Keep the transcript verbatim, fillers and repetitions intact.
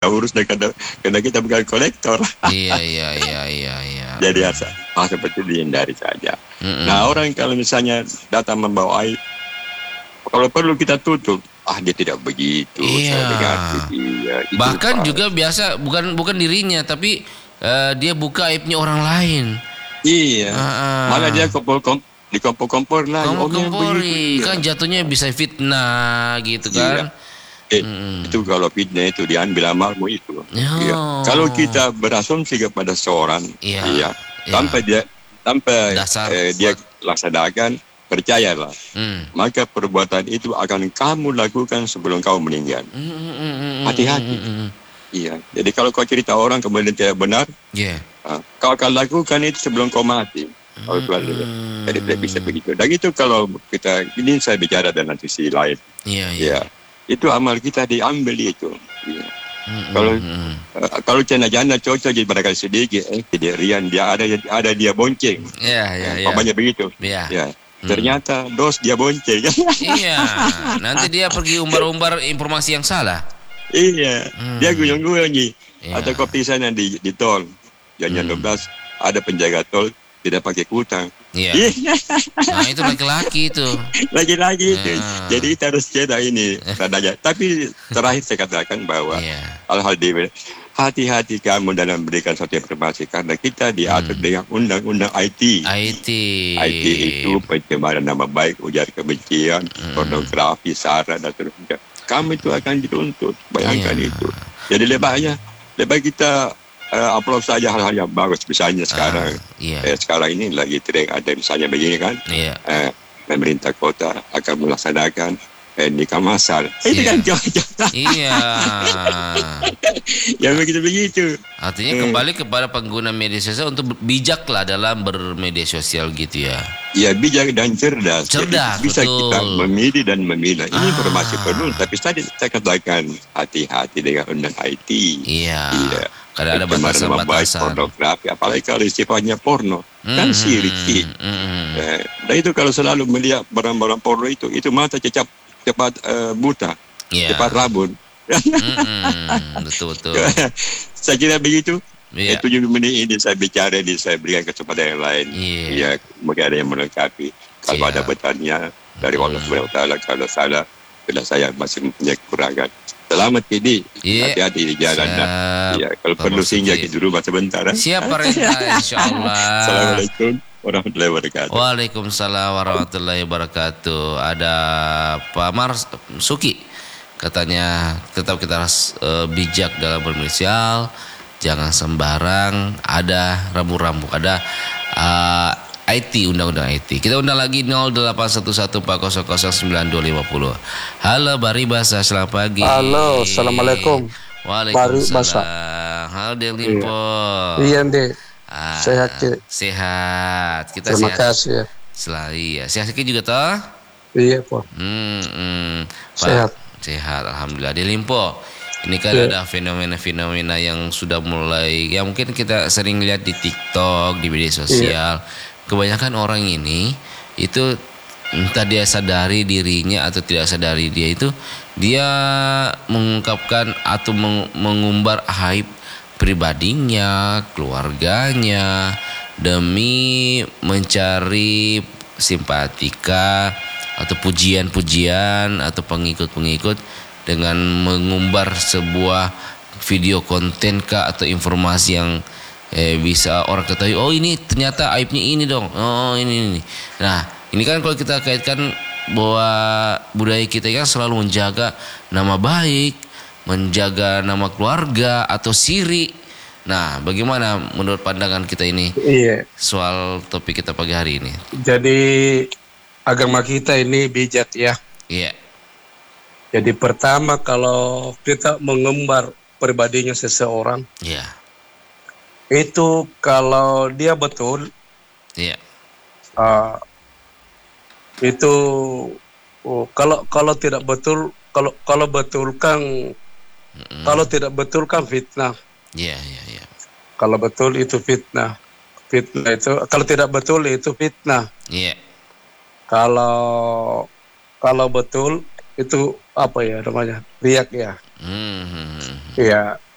urus karena, karena kita bukan kolektor. Iya, iya, iya, iya, iya. Jadi hal seperti itu dihindari saja. Mm-mm. Nah, orang kalau misalnya datang membawa air, kalau perlu kita tutup. Ah, dia tidak begitu. Iya. Saya dengar dia. Bahkan juga biasa bukan bukan dirinya, tapi uh, dia buka aibnya orang lain. Iya. Uh-uh. Malah dia kompor kom di kompor-kompor lah. Kompor-kompori kan jatuhnya bisa fitnah gitu kan. Iya. Eh, hmm. Itu kalau fitnah itu diambil amalmu itu. Oh. Iya. Kalau kita berasumsi kepada seorang, iya, iya, iya. tanpa dia tanpa eh, dia laksanakan, percayalah, hmm. maka perbuatan itu akan kamu lakukan sebelum kau meninggal. Hmm. Hati-hati. Hmm. Iya. Jadi kalau kau cerita orang kemudian tidak benar, yeah. uh, kau akan lakukan itu sebelum kau mati. Kalau hmm. Jadi tidak bisa begitu. Dan itu kalau kita, ini saya bicara dengan sisi lain. Iya, iya. Ya, itu amal kita diambil itu. Ya. Hmm. Kalau uh, kalau jana-jana cocok jadi barangkali sedikit, eh tidak rian dia ada ada dia bonceng. Iya, iya, iya. Banyak begitu. Iya. Ya. Ternyata hmm. dos dia bonceng. Iya. Nanti dia pergi umbar-umbar informasi yang salah. Iya. Hmm. Dia guyong-guyong nih. Iya. Atau kopi sana di di tol. Jam-jam dua belas ada penjaga tol tidak pakai kutang. Iya. Nah itu laki-laki itu. Laki-laki itu. Nah. Jadi kita harus cedak ini tandanya. Tapi terakhir saya katakan bahwa iya. hal-hal di hati-hati kamu dalam memberikan suatu informasi karena kita diatur hmm. dengan undang-undang I T. I T. I T itu pencemaran nama baik, ujar kebencian, hmm. pornografi, sara dan seterusnya. Kamu itu akan dituntut. Bayangkan yeah. itu. Jadi lebihnya, lebih kita Uh, upload saja hal-hal yang bagus misalnya sekarang uh, iya. eh, sekarang ini lagi tren ada misalnya begini kan iya. eh, pemerintah kota akan melaksanakan eh, nikah massal itu iya. kan cocok iya ya begitu-begitu artinya eh. kembali kepada pengguna media sosial untuk bijak lah dalam bermedia sosial gitu ya ya bijak dan cerdas cerdas bisa betul. Kita memilih dan memilah ini ah. informasi perlu tapi tadi saya katakan hati-hati dengan undang I T iya, iya. Karena ada batasan-batasan pornografi, apalagi kalau sifatnya porno, mm-hmm. kan sirik. Mm-hmm. Eh, dan itu kalau selalu melihat barang-barang porno itu, itu mata cepat cepat uh, buta, yeah. cepat rabun. mm-hmm. Betul betul. Saya kira begitu. Yeah. Eh, tujuh menit ini saya bicara, ini saya berikan kesempatan yang lain. Yeah. Ya, mungkin ada yang melengkapi. Kalau yeah. ada bertanya dari Allah Subhanahu Wa Taala, kalau salah, bila saya masih mempunyai kekurangan. Selamat Kidi, yeah. hati-hati di jalan. Ya, kalau Bapak perlu singgah di rumah sebentar. Siap perintah, insyaallah. Assalamualaikum warahmatullahi wabarakatuh. Waalaikumsalam warahmatullahi wabarakatuh. Ada Pak Marsuki, katanya tetap kita harus uh, bijak dalam bermisal, jangan sembarang ada rambu-rambu, ada uh, I T, undang-undang I T. Kita undang lagi nol delapan satu satu empat nol nol sembilan dua lima nol. Halo Bari Basa, selamat pagi. Halo, assalamualaikum. Waalaikumsalam. Halo Del Limpo. Iya, Dek. Ah, sehat, Dek. Sehat. Kita Terima sehat. kasih ya. Selalu ya. Sehat juga toh? Iya, Pak. Hmm, hmm. Sehat. Sehat, alhamdulillah. Del Limpo. Ini kan yeah. ada fenomena-fenomena yang sudah mulai, ya mungkin kita sering lihat di TikTok, di media sosial. Yeah. Kebanyakan orang ini itu entah dia sadari dirinya atau tidak sadari dia itu dia mengungkapkan atau meng- mengumbar aib pribadinya, keluarganya demi mencari simpatika atau pujian-pujian atau pengikut-pengikut dengan mengumbar sebuah video konten kah atau informasi yang Eh, bisa orang ketahui, oh ini ternyata aibnya ini dong, oh ini ini. Nah ini kan kalau kita kaitkan bahwa budaya kita kan selalu menjaga nama baik, menjaga nama keluarga atau siri. Nah bagaimana menurut pandangan kita ini iya. soal topik kita pagi hari ini? Jadi agama kita ini bijak ya. Iya. Jadi pertama kalau kita mengumbar pribadinya seseorang, iya. itu kalau dia betul, iya. Uh, itu oh, kalau kalau tidak betul, kalau kalau betul kan, mm-hmm. kalau tidak betul kan fitnah. Iya iya iya. Kalau betul itu fitnah, fitnah itu kalau tidak betul itu fitnah. Iya. Kalau kalau betul itu apa ya namanya riak ya. Mm-hmm. Iya.